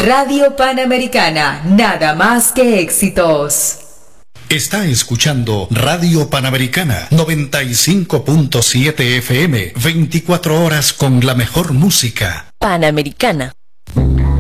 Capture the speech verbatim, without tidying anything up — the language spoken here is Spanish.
Radio Panamericana, nada más que éxitos. Está escuchando Radio Panamericana noventa y cinco punto siete F M, veinticuatro horas con la mejor música. Panamericana.